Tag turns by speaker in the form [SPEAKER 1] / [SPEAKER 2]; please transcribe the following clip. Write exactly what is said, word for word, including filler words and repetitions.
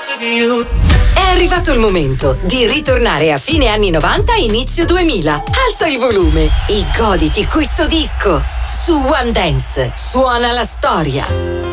[SPEAKER 1] È arrivato il momento di ritornare a fine anni novanta e inizio duemila. Alza il volume e goditi questo disco. Su One Dance suona la storia.